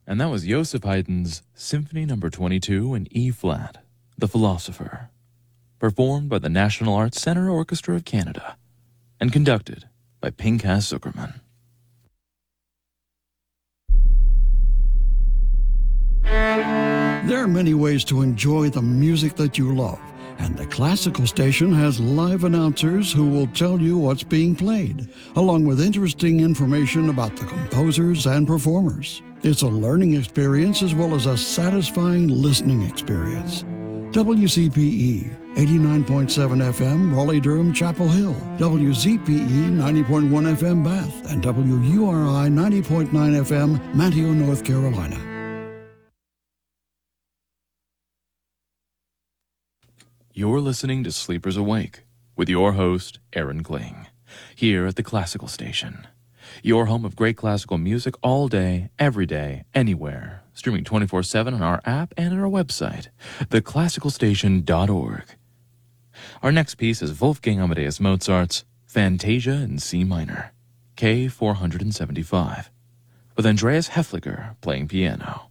And that was Joseph Haydn's Symphony No. 22 in E-flat, The Philosopher, performed by the National Arts Centre Orchestra of Canada and conducted by Pinchas Zuckerman. There are many ways to enjoy the music that you love, and the Classical Station has live announcers who will tell you what's being played, along with interesting information about the composers and performers. It's a learning experience as well as a satisfying listening experience. WCPE 89.7 FM, Raleigh-Durham, Chapel Hill, WZPE 90.1 FM, Bath, and WURI 90.9 FM, Manteo, North Carolina. You're listening to Sleepers Awake with your host, Aaron Kling, here at the Classical Station. Your home of great classical music all day, every day, anywhere. Streaming 24/7 on our app and on our website, theclassicalstation.org. Our next piece is Wolfgang Amadeus Mozart's Fantasia in C minor, K 475, with Andreas Hefliger playing piano.